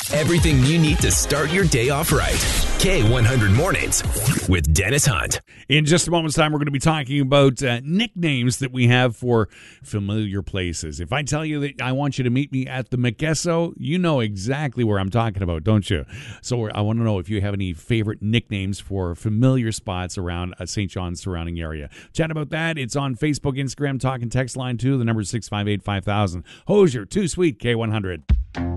Everything you need to start your day off right. K100 Mornings with Dennis Hunt. In just a moment's time, we're going to be talking about nicknames that we have for familiar places. If I tell you that I want you to meet me at the McEsso, you know exactly where I'm talking about, don't you? So I want to know if you have any favorite nicknames for familiar spots around St. John's surrounding area. Chat about that. It's on Facebook, Instagram, talk and text line too. The number is 658-5000. Hosier, Too Sweet, K100.